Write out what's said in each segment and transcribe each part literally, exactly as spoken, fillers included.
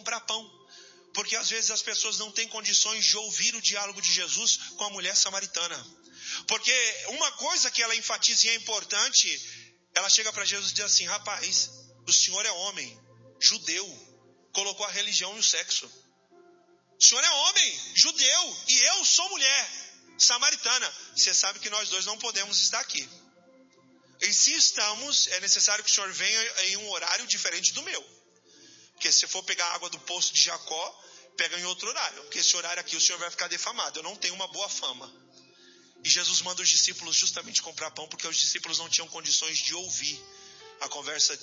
comprar pão. Porque às vezes as pessoas não têm condições de ouvir o diálogo de Jesus com a mulher samaritana. Porque uma coisa que ela enfatiza e é importante, ela chega para Jesus e diz assim: rapaz, o senhor é homem, judeu, colocou a religião e o sexo. O senhor é homem, judeu, e eu sou mulher, samaritana. Você sabe que nós dois não podemos estar aqui. E se estamos, é necessário que o senhor venha em um horário diferente do meu. Porque se for pegar água do poço de Jacó, pega em outro horário. Porque esse horário aqui o senhor vai ficar defamado. Eu não tenho uma boa fama. E Jesus manda os discípulos justamente comprar pão, porque os discípulos não tinham condições de ouvir a conversa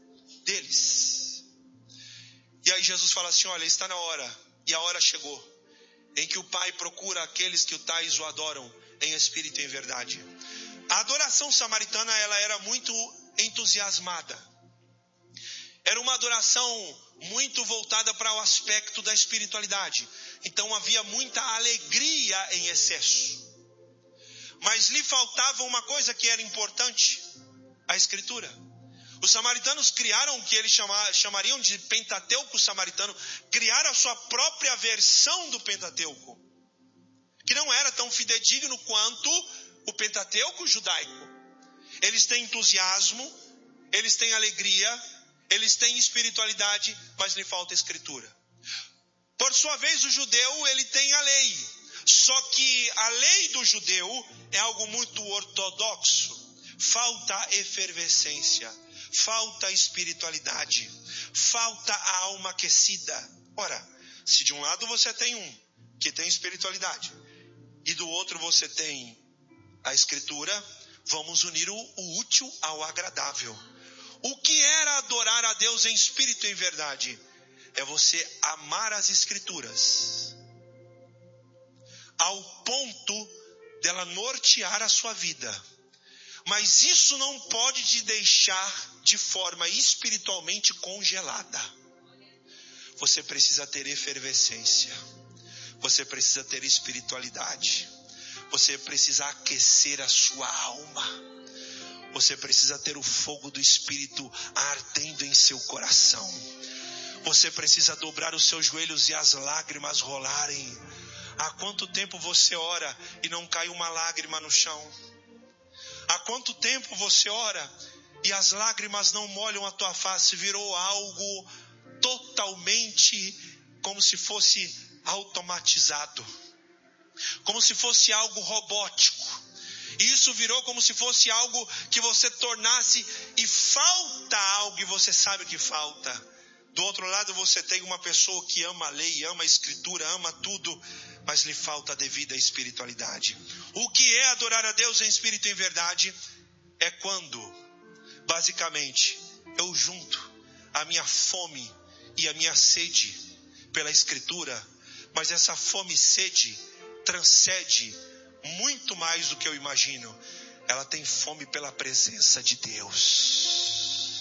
deles. E aí Jesus fala assim: olha, está na hora, e a hora chegou, em que o Pai procura aqueles que o tais o adoram em espírito e em verdade. A adoração samaritana, ela era muito entusiasmada. Era uma adoração muito voltada para o aspecto da espiritualidade. Então havia muita alegria em excesso. Mas lhe faltava uma coisa que era importante: a escritura. Os samaritanos criaram o que eles chamariam de Pentateuco samaritano. Criaram a sua própria versão do Pentateuco, que não era tão fidedigno quanto o Pentateuco judaico. Eles têm entusiasmo, eles têm alegria, eles têm espiritualidade, mas lhe falta escritura. Por sua vez, o judeu, ele tem a lei. Só que a lei do judeu é algo muito ortodoxo. Falta efervescência, falta espiritualidade, falta a alma aquecida. Ora, se de um lado você tem um que tem espiritualidade e do outro você tem a escritura, vamos unir o, o útil ao agradável. O que era adorar a Deus em espírito e em verdade? É você amar as escrituras ao ponto dela nortear a sua vida. Mas isso não pode te deixar de forma espiritualmente congelada. Você precisa ter efervescência. Você precisa ter espiritualidade. Você precisa aquecer a sua alma. Você precisa ter o fogo do Espírito ardendo em seu coração. Você precisa dobrar os seus joelhos e as lágrimas rolarem. Há quanto tempo você ora e não cai uma lágrima no chão? Há quanto tempo você ora e as lágrimas não molham a tua face? Virou algo totalmente como se fosse automatizado, como se fosse algo robótico. E isso virou como se fosse algo que você tornasse e falta algo e você sabe o que falta. Do outro lado você tem uma pessoa que ama a lei, ama a escritura, ama tudo, mas lhe falta a devida espiritualidade. O que é adorar a Deus em espírito e em verdade? É quando, basicamente, eu junto a minha fome e a minha sede pela escritura, mas essa fome e sede transcende muito mais do que eu imagino. Ela tem fome pela presença de Deus.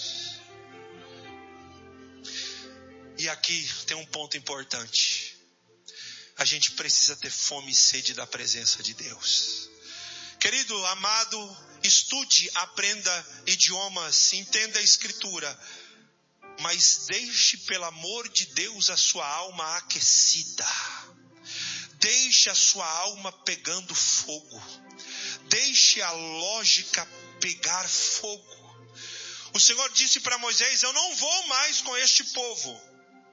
E aqui tem um ponto importante. A gente precisa ter fome e sede da presença de Deus. Querido, amado, estude, aprenda idiomas, entenda a escritura. Mas deixe, pelo amor de Deus, a sua alma aquecida. Deixe a sua alma pegando fogo. Deixe a lógica pegar fogo. O Senhor disse para Moisés: eu não vou mais com este povo.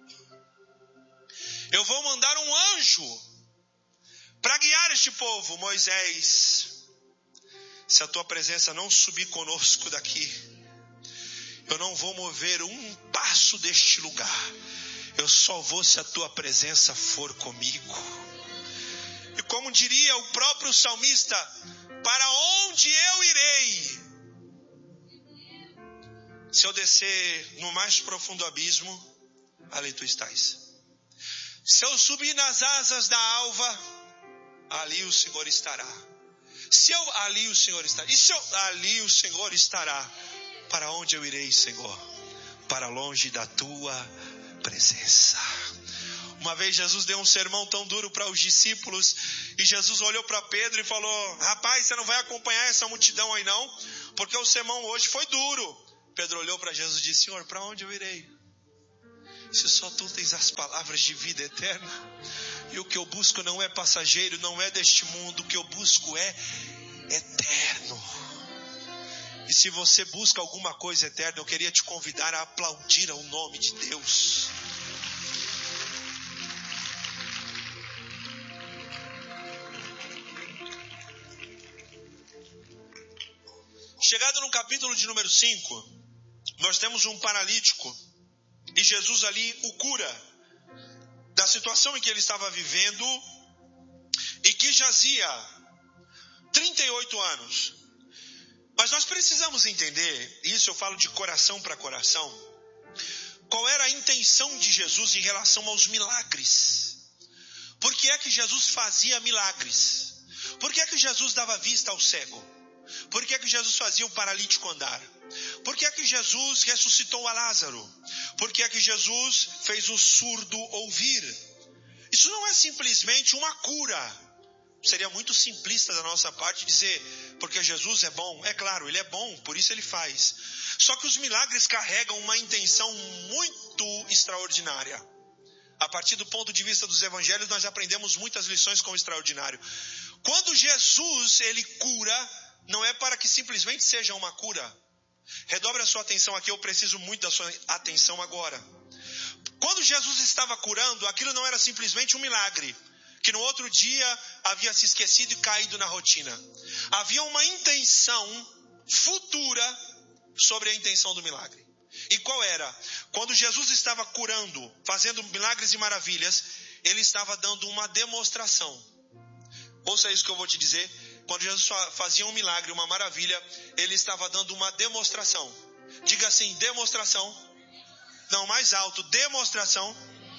Eu vou mandar um anjo para guiar este povo. Moisés, se a tua presença não subir conosco daqui, eu não vou mover um passo deste lugar. Eu só vou se a tua presença for comigo. E como diria o próprio salmista: para onde eu irei? Se eu descer no mais profundo abismo, ali tu estás. Se eu subir nas asas da alva, ali o Senhor estará. Se eu, ali o Senhor estará. E se eu, ali o Senhor estará. Para onde eu irei, Senhor? Para longe da tua presença. Uma vez Jesus deu um sermão tão duro para os discípulos, e Jesus olhou para Pedro e falou: rapaz, você não vai acompanhar essa multidão aí não? Porque o sermão hoje foi duro. Pedro olhou para Jesus e disse: Senhor, para onde eu irei? Se só tu tens as palavras de vida eterna. E o que eu busco não é passageiro, não é deste mundo. O que eu busco é eterno. E se você busca alguma coisa eterna, eu queria te convidar a aplaudir ao nome de Deus. Chegado no capítulo de número cinco, nós temos um paralítico. E Jesus ali o cura da situação em que ele estava vivendo e que jazia trinta e oito anos. Mas nós precisamos entender, isso eu falo de coração para coração, qual era a intenção de Jesus em relação aos milagres. Por que é que Jesus fazia milagres? Por que é que Jesus dava vista ao cego? Por que é que Jesus fazia o paralítico andar? Por que é que Jesus ressuscitou a Lázaro? Por que é que Jesus fez o surdo ouvir? Isso não é simplesmente uma cura. Seria muito simplista da nossa parte dizer, porque Jesus é bom. É claro, ele é bom, por isso ele faz. Só que os milagres carregam uma intenção muito extraordinária. A partir do ponto de vista dos evangelhos, nós aprendemos muitas lições com o extraordinário. Quando Jesus, ele cura, não é para que simplesmente seja uma cura. Redobre a sua atenção aqui, eu preciso muito da sua atenção agora. Quando Jesus estava curando, aquilo não era simplesmente um milagre, que no outro dia havia se esquecido e caído na rotina. Havia uma intenção futura sobre a intenção do milagre. E qual era? Quando Jesus estava curando, fazendo milagres e maravilhas, ele estava dando uma demonstração. Ouça isso que eu vou te dizer. Quando Jesus fazia um milagre, uma maravilha, ele estava dando uma demonstração. Diga assim, demonstração. Não, mais alto, demonstração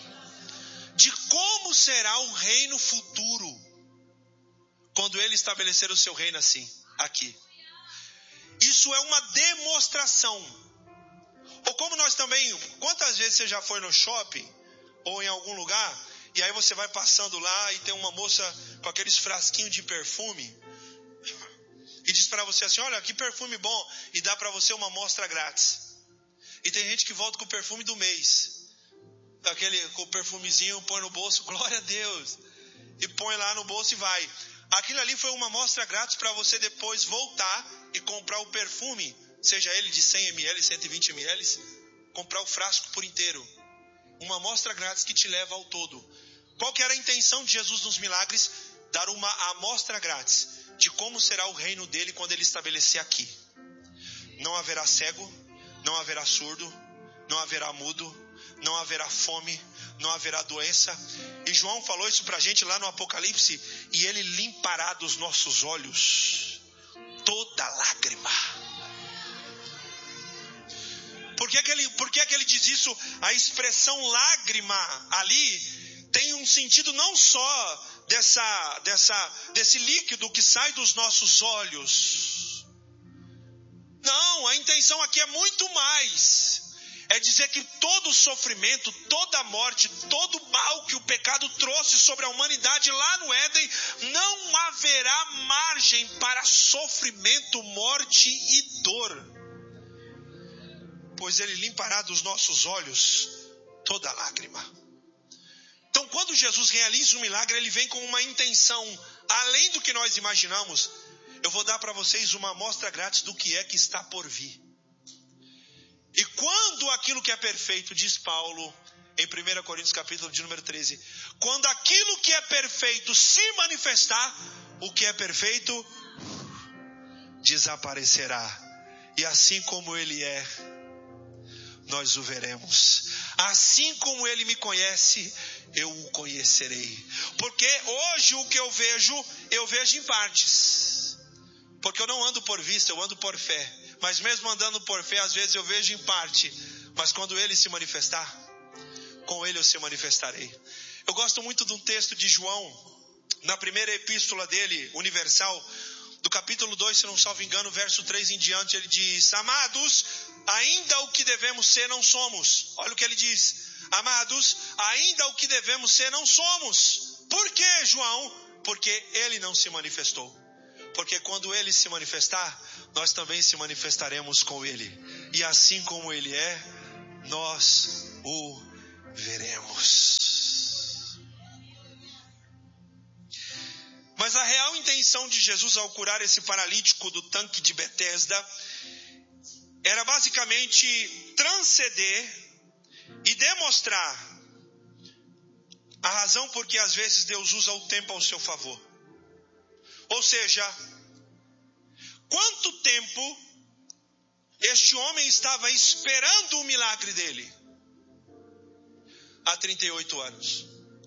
de como será o reino futuro quando ele estabelecer o seu reino assim, aqui. Isso é uma demonstração. Ou como nós também, quantas vezes você já foi no shopping ou em algum lugar e aí você vai passando lá e tem uma moça com aqueles frasquinhos de perfume e diz para você assim, olha que perfume bom, e dá para você uma amostra grátis. E tem gente que volta com o perfume do mês, aquele, com o perfumezinho, põe no bolso, glória a Deus, e põe lá no bolso e vai. Aquilo ali foi uma amostra grátis para você depois voltar e comprar o perfume, seja ele de cem mililitros, cento e vinte mililitros, comprar o frasco por inteiro. Uma amostra grátis que te leva ao todo. Qual que era a intenção de Jesus nos milagres? Dar uma amostra grátis de como será o reino dele quando ele estabelecer aqui. Não haverá cego, não haverá surdo, não haverá mudo, não haverá fome, não haverá doença. E João falou isso pra gente lá no Apocalipse, e ele limpará dos nossos olhos toda lágrima. Por que que ele, por que que ele diz isso? A expressão lágrima ali tem um sentido não só dessa, dessa, desse líquido que sai dos nossos olhos. Não, a intenção aqui é muito mais. É dizer que todo o sofrimento, toda a morte, todo o mal que o pecado trouxe sobre a humanidade lá no Éden, não haverá margem para sofrimento, morte e dor. Pois ele limpará dos nossos olhos toda lágrima. Então, quando Jesus realiza um milagre, ele vem com uma intenção, além do que nós imaginamos. Eu vou dar para vocês uma amostra grátis do que é que está por vir. E quando aquilo que é perfeito, diz Paulo, em primeira Coríntios capítulo de número treze, quando aquilo que é perfeito se manifestar, o que é perfeito desaparecerá. E assim como ele é, nós o veremos. Assim como ele me conhece, eu o conhecerei. Porque hoje o que eu vejo, eu vejo em partes. Porque eu não ando por vista, eu ando por fé. Mas mesmo andando por fé, às vezes eu vejo em parte. Mas quando ele se manifestar, com ele eu se manifestarei. Eu gosto muito de um texto de João, na primeira epístola dele, universal, do capítulo dois, se não salvo engano, verso três em diante, ele diz: amados, ainda o que devemos ser não somos. Olha o que ele diz: amados, ainda o que devemos ser não somos. Por quê, João? Porque ele não se manifestou. Porque quando ele se manifestar, nós também se manifestaremos com ele. E assim como ele é, nós o veremos. Mas a real intenção de Jesus ao curar esse paralítico do tanque de Betesda era basicamente transcender e demonstrar a razão por que às vezes Deus usa o tempo ao seu favor. Ou seja, quanto tempo este homem estava esperando o milagre dele? Há trinta e oito anos.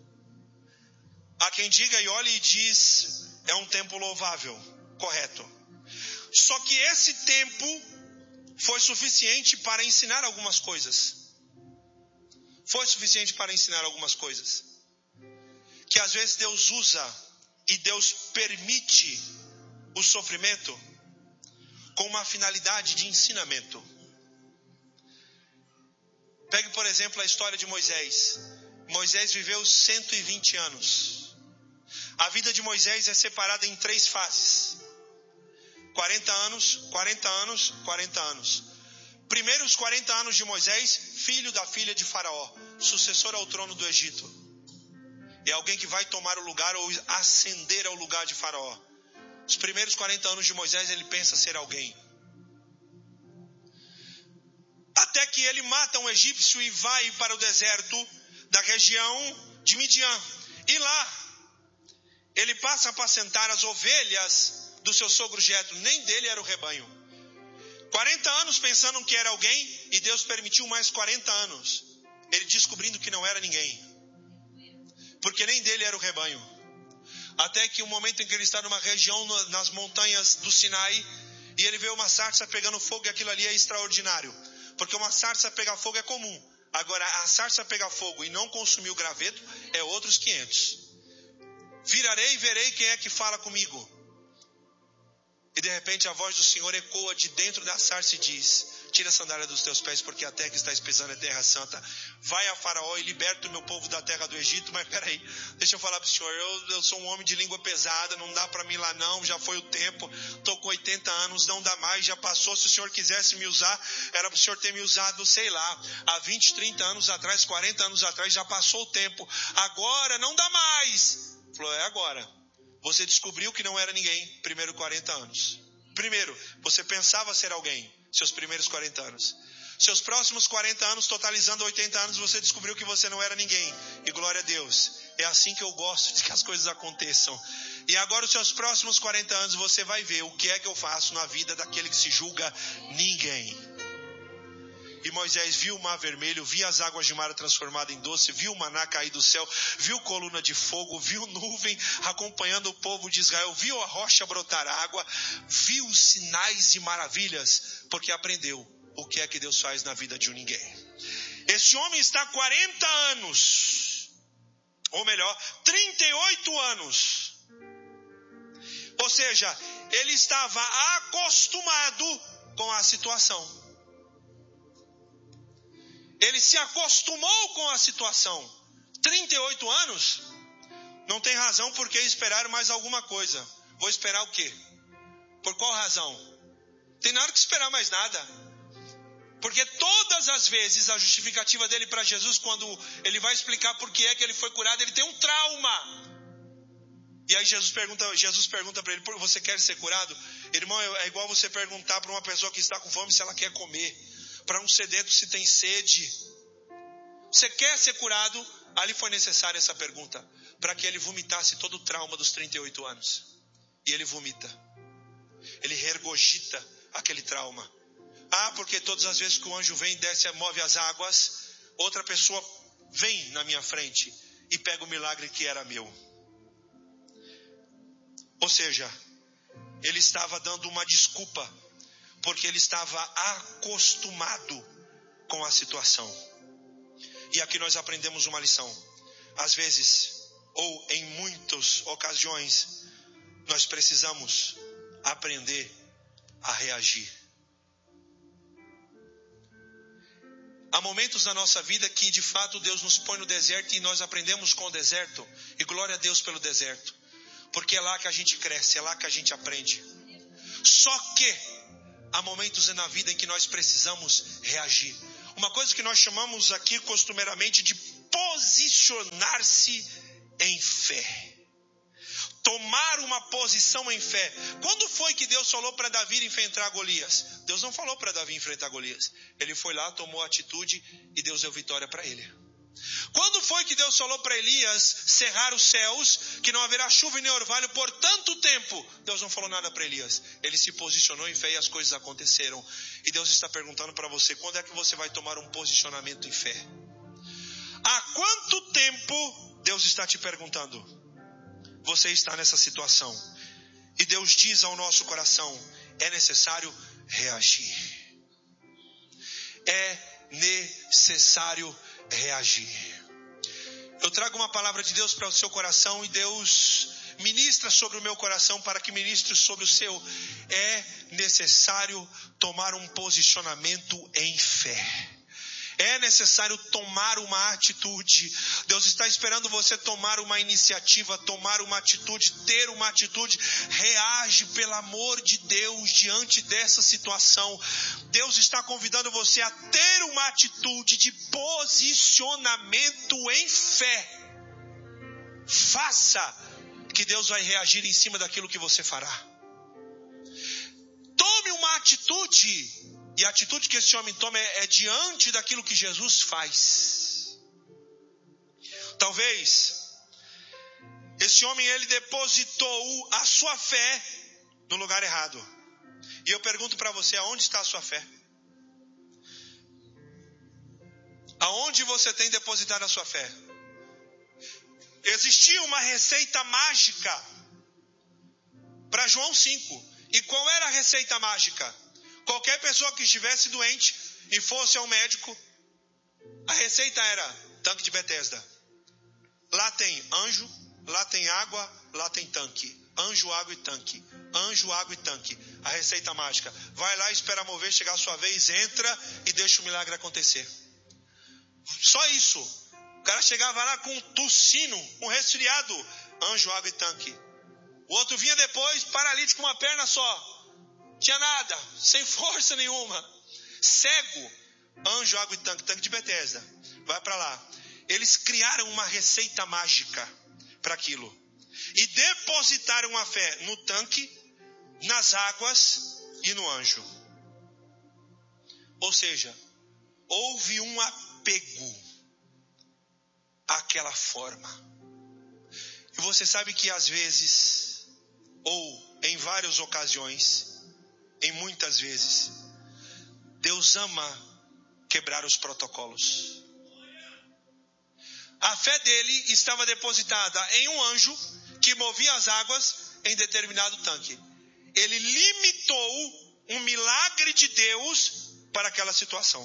Há quem diga e olhe e diz, é um tempo louvável, correto. Só que esse tempo foi suficiente para ensinar algumas coisas. Foi suficiente para ensinar algumas coisas. Que às vezes Deus usa e Deus permite o sofrimento com uma finalidade de ensinamento. Pegue, por exemplo, a história de Moisés. Moisés viveu cento e vinte anos. A vida de Moisés é separada em três fases. quarenta anos, quarenta anos, quarenta anos. Primeiro os quarenta anos de Moisés, filho da filha de Faraó, sucessor ao trono do Egito. É alguém que vai tomar o lugar ou ascender ao lugar de Faraó. Os primeiros quarenta anos de Moisés ele pensa ser alguém. Até que ele mata um egípcio e vai para o deserto da região de Midian. E lá ele passa a apacentar as ovelhas do seu sogro Jetro. Nem dele era o rebanho. quarenta anos pensando que era alguém e Deus permitiu mais quarenta anos. Ele descobrindo que não era ninguém. Porque nem dele era o rebanho. Até que o momento em que ele está numa região nas montanhas do Sinai e ele vê uma sarça pegando fogo e aquilo ali é extraordinário. Porque uma sarça pegar fogo é comum. Agora a sarça pegar fogo e não consumir o graveto é outros quinhentos. Virarei e verei quem é que fala comigo. E de repente a voz do Senhor ecoa de dentro da sarça e diz: tira a sandália dos teus pés, porque a terra que estás pisando é terra santa. Vai a Faraó e liberta o meu povo da terra do Egito. Mas peraí, deixa eu falar para o Senhor, eu, eu sou um homem de língua pesada, não dá para mim lá não, já foi o tempo, estou com oitenta anos, não dá mais, já passou. Se o Senhor quisesse me usar, era para o Senhor ter me usado, sei lá, há vinte, trinta anos atrás, quarenta anos atrás, já passou o tempo, agora não dá mais. Falou, é agora. Você descobriu que não era ninguém, primeiro quarenta anos. Primeiro, você pensava ser alguém, seus primeiros quarenta anos. Seus próximos quarenta anos, totalizando oitenta anos, você descobriu que você não era ninguém. E glória a Deus. É assim que eu gosto de que as coisas aconteçam. E agora os seus próximos quarenta anos, você vai ver o que é que eu faço na vida daquele que se julga ninguém. E Moisés viu o mar vermelho, viu as águas de mar transformadas em doce, viu o maná cair do céu, viu coluna de fogo, viu nuvem acompanhando o povo de Israel, viu a rocha brotar água, viu sinais e maravilhas, porque aprendeu o que é que Deus faz na vida de um ninguém. Esse homem está há quarenta anos, ou melhor, trinta e oito anos. Ou seja, ele estava acostumado com a situação. Ele se acostumou com a situação. trinta e oito anos? Não tem razão por que esperar mais alguma coisa. Vou esperar o quê? Por qual razão? Tem nada que esperar mais nada. Porque todas as vezes a justificativa dele para Jesus, quando ele vai explicar por que é que ele foi curado, ele tem um trauma. E aí Jesus pergunta, Jesus pergunta para ele, você quer ser curado? Irmão, é igual você perguntar para uma pessoa que está com fome se ela quer comer. Para um sedento se tem sede. Você quer ser curado? Ali foi necessária essa pergunta, para que ele vomitasse todo o trauma dos trinta e oito anos. E ele vomita. Ele regurgita aquele trauma. Ah, porque todas as vezes que o anjo vem, desce e move as águas, outra pessoa vem na minha frente e pega o milagre que era meu. Ou seja, ele estava dando uma desculpa, porque ele estava acostumado com a situação. E aqui nós aprendemos uma lição. Às vezes, ou em muitas ocasiões, nós precisamos aprender a reagir. Há momentos na nossa vida que de fato Deus nos põe no deserto e nós aprendemos com o deserto. E glória a Deus pelo deserto. Porque é lá que a gente cresce, é lá que a gente aprende. Só que há momentos na vida em que nós precisamos reagir. uma coisa que nós chamamos aqui costumeiramente de posicionar-se em fé. Tomar uma posição em fé. Quando foi que Deus falou para Davi enfrentar Golias? Deus não falou para Davi enfrentar Golias. Ele foi lá, tomou atitude e Deus deu vitória para ele. Quando foi que Deus falou para Elias cerrar os céus, que não haverá chuva e nem orvalho por tanto tempo? Deus não falou nada para Elias. Ele se posicionou em fé e as coisas aconteceram. E Deus está perguntando para você, quando é que você vai tomar um posicionamento em fé? Há quanto tempo Deus está te perguntando? Você está nessa situação. E Deus diz ao nosso coração, é necessário reagir. É necessário reagir. Eu trago uma palavra de Deus para o seu coração e Deus ministra sobre o meu coração para que ministre sobre o seu. É necessário tomar um posicionamento em fé. É necessário tomar uma atitude. Deus está esperando você tomar uma iniciativa, tomar uma atitude, ter uma atitude. Reage pelo amor de Deus diante dessa situação. Deus está convidando você a ter uma atitude de posicionamento em fé. Faça, que Deus vai reagir em cima daquilo que você fará. Tome uma atitude. E a atitude que esse homem toma é, é diante daquilo que Jesus faz. Talvez esse homem ele depositou a sua fé no lugar errado. E eu pergunto para você, aonde está a sua fé? Aonde você tem depositado a sua fé? Existia uma receita mágica para João cinco. E qual era a receita mágica? Qualquer pessoa que estivesse doente e fosse ao médico, a receita era tanque de Betesda. Lá tem anjo, lá tem água, lá tem tanque. Anjo, água e tanque. Anjo, água e tanque. A receita mágica. Vai lá, espera mover, chegar a sua vez, entra e deixa o milagre acontecer. Só isso. O cara chegava lá com um tossino, um resfriado. Anjo, água e tanque. O outro vinha depois, paralítico com uma perna só. Tinha nada, sem força nenhuma. Cego. Anjo, água e tanque. Tanque de Betesda. Vai para lá. Eles criaram uma receita mágica para aquilo. E depositaram a fé no tanque, nas águas e no anjo. Ou seja, houve um apego àquela forma. E você sabe que às vezes, ou em várias ocasiões, em muitas vezes, Deus ama quebrar os protocolos. A fé dele estava depositada em um anjo que movia as águas em determinado tanque. Ele limitou um milagre de Deus para aquela situação.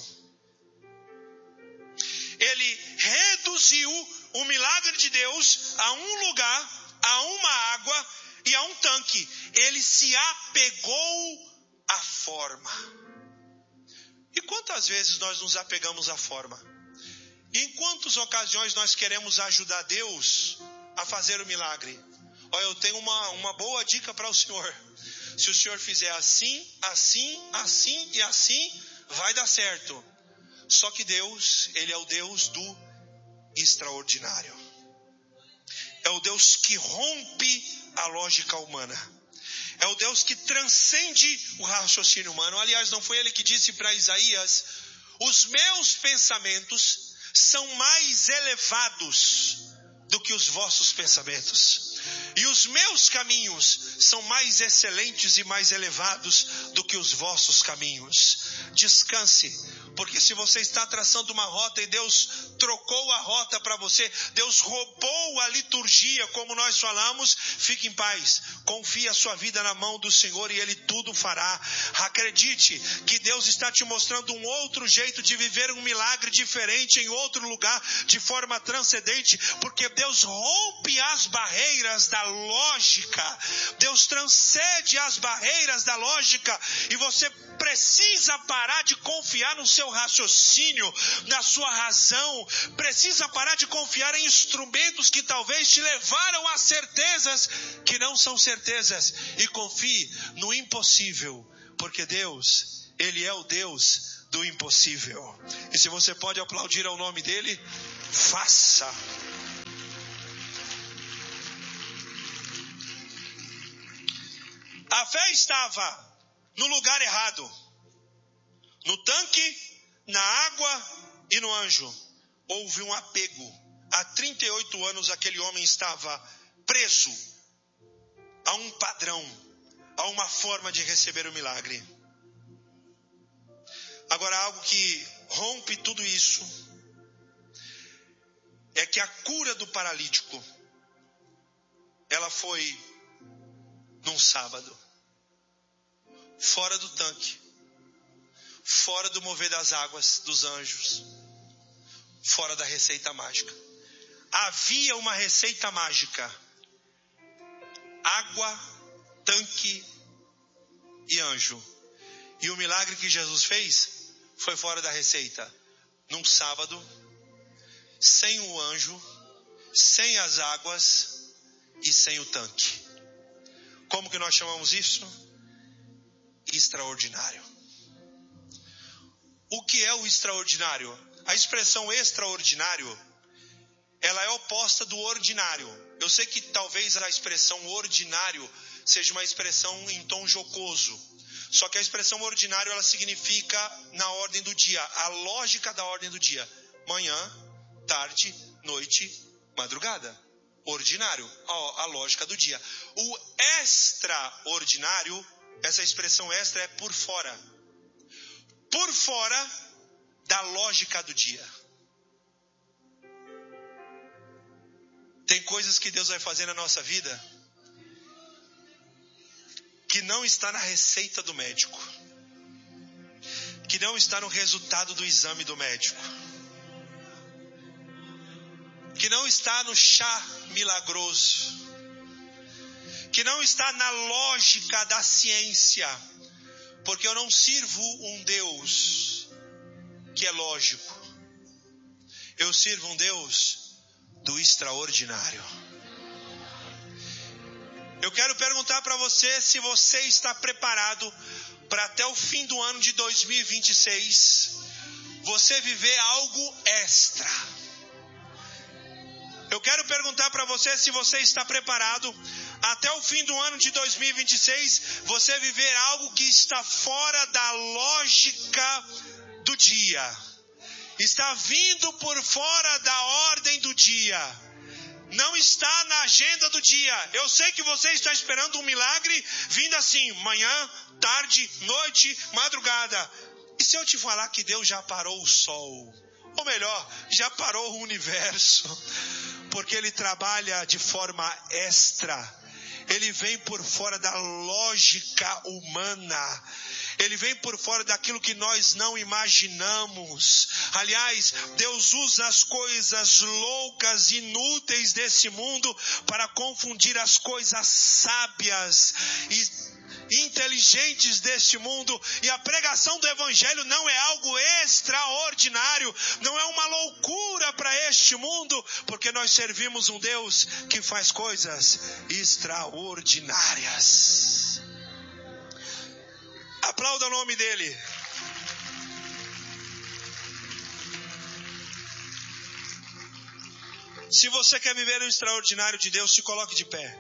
Ele reduziu o milagre de Deus a um lugar, a uma água e a um tanque. Ele se apegou à forma. E quantas vezes nós nos apegamos à forma? E em quantas ocasiões nós queremos ajudar Deus a fazer o milagre? Olha, eu tenho uma, uma boa dica para o Senhor. Se o Senhor fizer assim, assim, assim e assim, vai dar certo. Só que Deus, Ele é o Deus do extraordinário. É o Deus que rompe a lógica humana. É o Deus que transcende o raciocínio humano. Aliás, não foi Ele que disse para Isaías: os meus pensamentos são mais elevados do que os vossos pensamentos. E os meus caminhos são mais excelentes e mais elevados do que os vossos caminhos. Descanse, porque se você está traçando uma rota e Deus trocou a rota para você, Deus roubou a liturgia, como nós falamos, fique em paz. Confie a sua vida na mão do Senhor e Ele tudo fará. Acredite que Deus está te mostrando um outro jeito de viver um milagre diferente em outro lugar, de forma transcendente, porque Deus rompe as barreiras da lógica. Deus transcende as barreiras da lógica e você precisa parar de confiar no seu raciocínio, na sua razão. Precisa parar de confiar em instrumentos que talvez te levaram a certezas que não são certezas. E confie no impossível, porque Deus, Ele é o Deus do impossível. E se você pode aplaudir ao nome dele, faça. A fé estava no lugar errado, no tanque, na água e no anjo. Houve um apego. Há trinta e oito anos aquele homem estava preso a um padrão, a uma forma de receber o milagre. Agora, algo que rompe tudo isso é que a cura do paralítico, ela foi num sábado, fora do tanque, fora do mover das águas, dos anjos, fora da receita mágica. Havia uma receita mágica: água, tanque e anjo. E o milagre que Jesus fez foi fora da receita, num sábado, sem o anjo, sem as águas e sem o tanque. Como que nós chamamos isso? Extraordinário. O que é o extraordinário? A expressão extraordinário, ela é oposta do ordinário. Eu sei que talvez a expressão ordinário seja uma expressão em tom jocoso. Só que a expressão ordinário, ela significa na ordem do dia, a lógica da ordem do dia. Manhã, tarde, noite, madrugada. Ordinário, a, a lógica do dia. O extraordinário, essa expressão extra é por fora. Por fora da lógica do dia. Tem coisas que Deus vai fazer na nossa vida que não está na receita do médico, que não está no resultado do exame do médico, que não está no chá milagroso, que não está na lógica da ciência, porque eu não sirvo um Deus que é lógico, eu sirvo um Deus do extraordinário. Eu quero perguntar para você se você está preparado para até o fim do ano de dois mil e vinte e seis você viver algo extra. Eu quero perguntar para você se você está preparado até o fim do ano de dois mil e vinte e seis você viver algo que está fora da lógica do dia. Está vindo por fora da ordem do dia. Não está na agenda do dia. Eu sei que você está esperando um milagre vindo assim, manhã, tarde, noite, madrugada. E se eu te falar que Deus já parou o sol? Ou melhor, já parou o universo? Porque Ele trabalha de forma extra. Ele vem por fora da lógica humana. Ele vem por fora daquilo que nós não imaginamos. Aliás, Deus usa as coisas loucas, inúteis desse mundo para confundir as coisas sábias e inteligentes deste mundo. E a pregação do Evangelho não é algo extraordinário, não é uma loucura para este mundo, porque nós servimos um Deus que faz coisas extraordinárias. Aplauda o nome dele. Se você quer viver o extraordinário de Deus, se coloque de pé.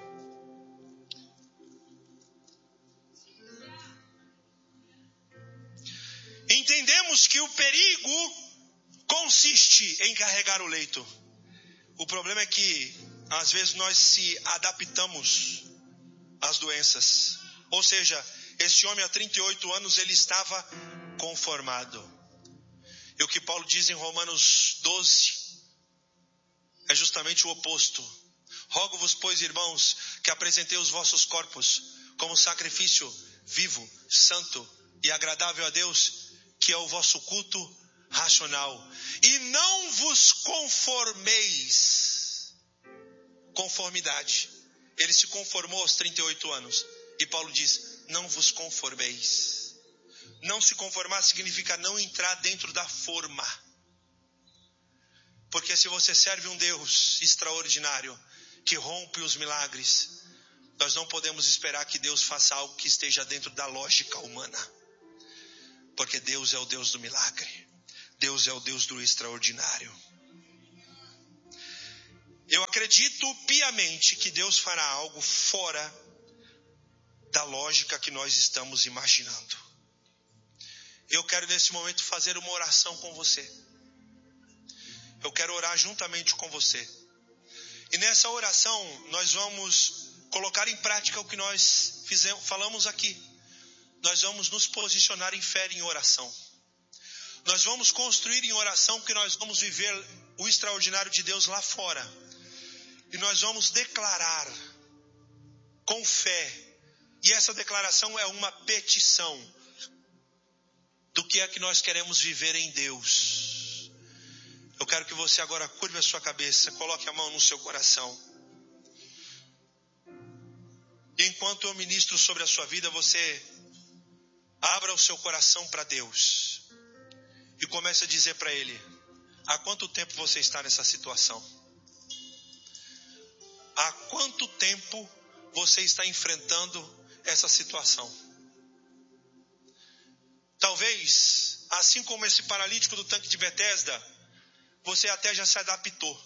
Entendemos que o perigo consiste em carregar o leito. O problema é que às vezes nós se adaptamos às doenças. Ou seja, esse homem há trinta e oito anos ele estava conformado. E o que Paulo diz em Romanos doze é justamente o oposto. Rogo-vos, pois, irmãos, que apresentei os vossos corpos como sacrifício vivo, santo e agradável a Deus, que é o vosso culto racional. E não vos conformeis. Conformidade. Ele se conformou aos trinta e oito anos. E Paulo diz, não vos conformeis. Não se conformar significa não entrar dentro da forma. Porque se você serve um Deus extraordinário, que rompe os milagres, nós não podemos esperar que Deus faça algo que esteja dentro da lógica humana. Porque Deus é o Deus do milagre. Deus é o Deus do extraordinário. Eu acredito piamente que Deus fará algo fora da lógica que nós estamos imaginando. Eu quero nesse momento fazer uma oração com você. Eu quero orar juntamente com você. E nessa oração nós vamos colocar em prática o que nós fizemos, falamos aqui. Nós vamos nos posicionar em fé e em oração. Nós vamos construir em oração que nós vamos viver o extraordinário de Deus lá fora. E nós vamos declarar com fé. E essa declaração é uma petição do que é que nós queremos viver em Deus. Eu quero que você agora curve a sua cabeça, coloque a mão no seu coração. E enquanto eu ministro sobre a sua vida, você abra o seu coração para Deus. E comece a dizer para Ele: há quanto tempo você está nessa situação? Há quanto tempo você está enfrentando essa situação? Talvez, assim como esse paralítico do tanque de Betesda, você até já se adaptou.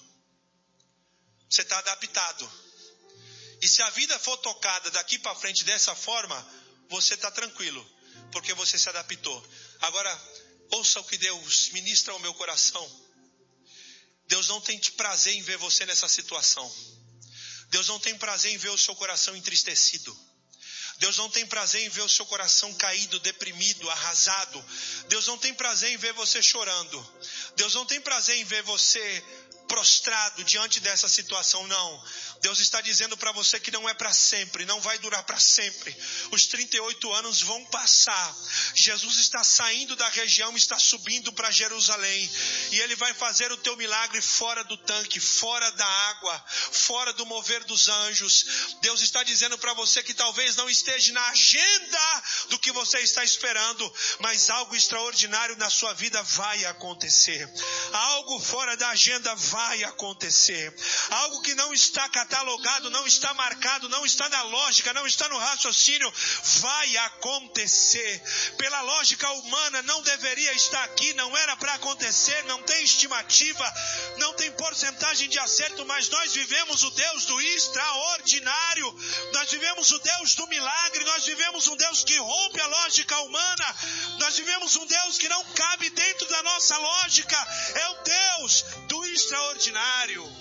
Você está adaptado. E se a vida for tocada daqui para frente dessa forma, você está tranquilo, porque você se adaptou. Agora, ouça o que Deus ministra ao meu coração. Deus não tem prazer em ver você nessa situação. Deus não tem prazer em ver o seu coração entristecido. Deus não tem prazer em ver o seu coração caído, deprimido, arrasado. Deus não tem prazer em ver você chorando. Deus não tem prazer em ver você prostrado diante dessa situação, não. Deus está dizendo para você que não é para sempre, não vai durar para sempre. Os trinta e oito anos vão passar. Jesus está saindo da região, está subindo para Jerusalém. E Ele vai fazer o teu milagre fora do tanque, fora da água, fora do mover dos anjos. Deus está dizendo para você que talvez não esteja na agenda do que você está esperando, mas algo extraordinário na sua vida vai acontecer. Algo fora da agenda vai acontecer. Algo que não está catalogado, não está marcado, não está na lógica, não está no raciocínio, vai acontecer. Pela lógica humana não deveria estar aqui, não era para acontecer, não tem estimativa, não tem porcentagem de acerto, mas nós vivemos o Deus do extraordinário, nós vivemos o Deus do milagre, nós vivemos um Deus que rompe a lógica humana, nós vivemos um Deus que não cabe dentro da nossa lógica, é o Deus do extraordinário.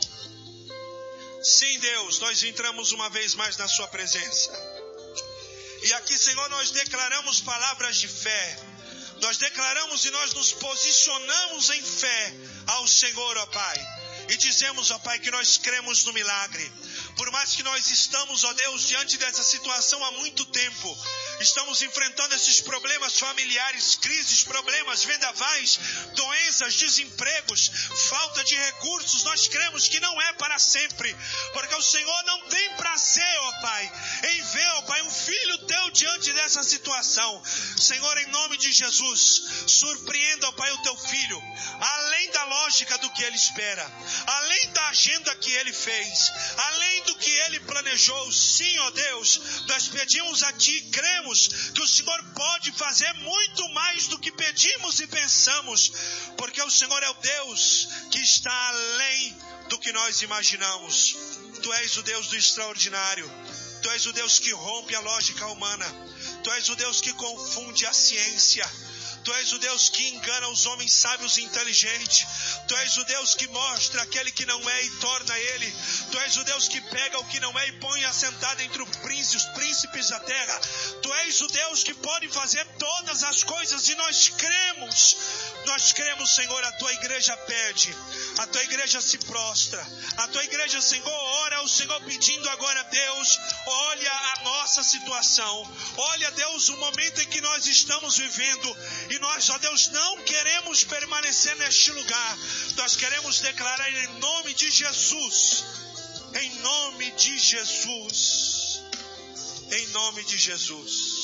Sim, Deus, nós entramos uma vez mais na sua presença. E aqui, Senhor, nós declaramos palavras de fé. Nós declaramos e nós nos posicionamos em fé ao Senhor, ó Pai. E dizemos, ó Pai, que nós cremos no milagre. Por mais que nós estamos, ó Deus, diante dessa situação há muito tempo, estamos enfrentando esses problemas familiares, crises, problemas, vendavais, doenças, desempregos, falta de recursos, nós cremos que não é para sempre, porque o Senhor não tem prazer, ó Pai, em ver, ó Pai, um filho teu diante dessa situação. Senhor, em nome de Jesus, surpreenda, ó Pai, o teu filho, além da lógica do que ele espera, além da agenda que ele fez, além do que ele planejou. Sim, ó Deus, nós pedimos a Ti, cremos que o Senhor pode fazer muito mais do que pedimos e pensamos, porque o Senhor é o Deus que está além do que nós imaginamos. Tu és o Deus do extraordinário, Tu és o Deus que rompe a lógica humana, Tu és o Deus que confunde a ciência, Tu és o Deus que engana os homens sábios e inteligentes. Tu és o Deus que mostra aquele que não é e torna ele. Tu és o Deus que pega o que não é e põe assentado entre os príncipes da terra. Tu és o Deus que pode fazer todas as coisas e nós cremos. Nós cremos, Senhor, a Tua igreja pede, a Tua igreja se prostra, a Tua igreja, Senhor, ora ao Senhor pedindo agora, Deus, olha a nossa situação, olha, Deus, o momento em que nós estamos vivendo. E nós, ó Deus, não queremos permanecer neste lugar. Nós queremos declarar em nome de Jesus. Em nome de Jesus. Em nome de Jesus.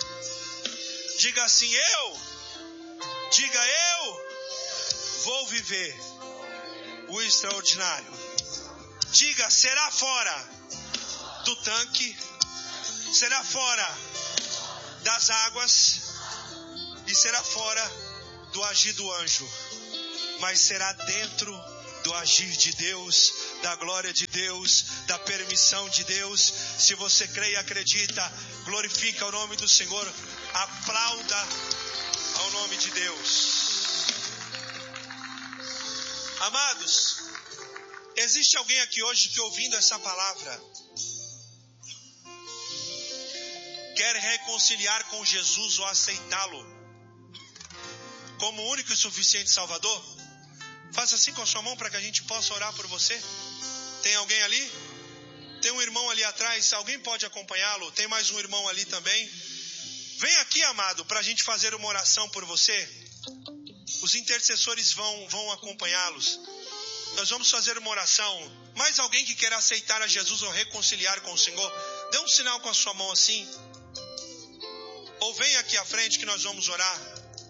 Diga assim, eu. Diga eu. Vou viver o extraordinário. Diga, será fora do tanque. Será fora das águas. E será fora do agir do anjo, mas será dentro do agir de Deus, da glória de Deus, da permissão de Deus. Se você crê e acredita, glorifica o nome do Senhor, aplauda ao nome de Deus. Amados, existe alguém aqui hoje que, ouvindo essa palavra, quer reconciliar com Jesus ou aceitá-lo como único e suficiente Salvador? Faça assim com a sua mão para que a gente possa orar por você. Tem alguém ali? Tem um irmão ali atrás, alguém pode acompanhá-lo? Tem mais um irmão ali também. Vem aqui, amado, para a gente fazer uma oração por você. Os intercessores vão, vão acompanhá-los. Nós vamos fazer uma oração. Mais alguém que quer aceitar a Jesus ou reconciliar com o Senhor? Dê um sinal com a sua mão assim. Ou vem aqui à frente que nós vamos orar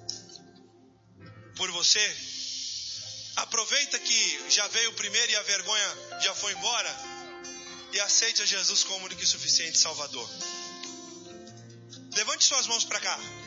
por você. Aproveita que já veio o primeiro e a vergonha já foi embora. E aceite a Jesus como único e suficiente Salvador. Levante suas mãos para cá.